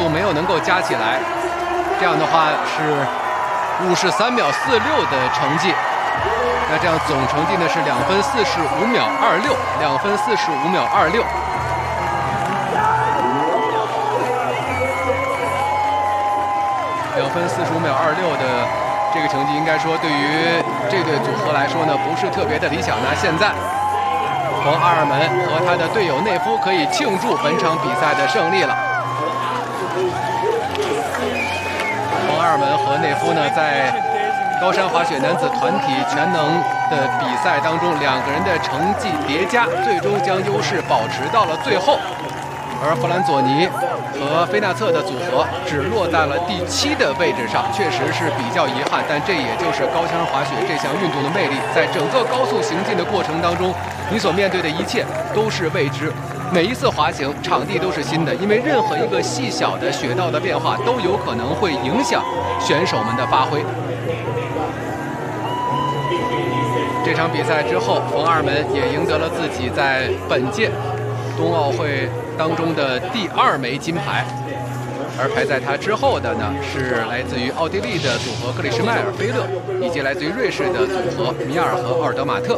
度没有能够加起来，这样的话是53秒46的成绩。那这样总成绩呢是2分45秒26，2分45秒26。2分45秒26的这个成绩，应该说对于这对组合来说呢，不是特别的理想。那现在，冯阿尔门和他的队友内夫可以庆祝本场比赛的胜利了。冯阿尔门和内夫呢，在高山滑雪男子团体全能的比赛当中，两个人的成绩叠加，最终将优势保持到了最后。而弗兰佐尼和菲纳策的组合只落在了第7的位置上，确实是比较遗憾。但这也就是高山滑雪这项运动的魅力，在整个高速行进的过程当中，你所面对的一切都是未知。每一次滑行，场地都是新的，因为任何一个细小的雪道的变化都有可能会影响选手们的发挥。这场比赛之后，冯阿尔门也赢得了自己在本届冬奥会当中的第2枚金牌，而排在他之后的呢是来自于奥地利的组合克里什迈尔菲勒，以及来自于瑞士的组合米尔和奥尔德马特。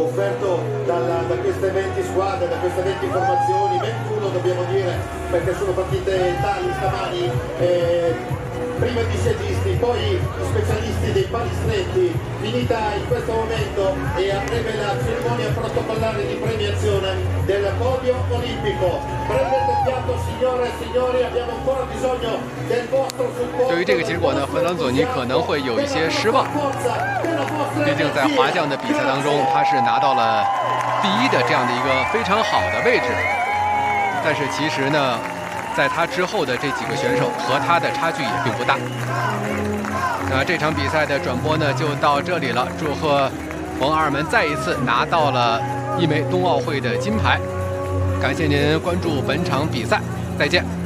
Prima i discesisti, poi i specialisti dei palistretti, finita in questo momento e a breve la cerimonia protocollare di premiazione del podio olimpico. Prendete fiato signore e signori, abbiamo ancora bisogno del vostro supporto. 对于这个结果呢，弗兰佐尼可能会有一些失望，毕竟在滑降的比赛当中，他是拿到了第1的这样的一个非常好的位置，但是其实呢，在他之后的这几个选手和他的差距也并不大。那这场比赛的转播呢就到这里了，祝贺冯阿尔门再一次拿到了1枚冬奥会的金牌。感谢您关注本场比赛，再见。